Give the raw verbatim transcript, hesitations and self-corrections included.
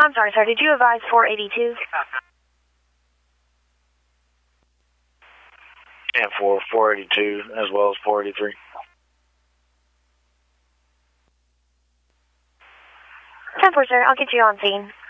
I'm sorry, sir. Did you advise four eighty-two? And for four eighty-two as well as four eighty-three. ten four, sir. I'll get you on scene.